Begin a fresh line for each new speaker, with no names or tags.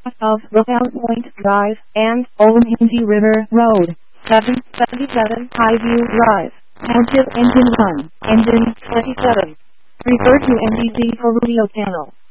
of Lookout Point Drive and Olentangy River Road, 777 Highview Drive, Township Engine 1, Engine 27. Refer to NGC for radio channel.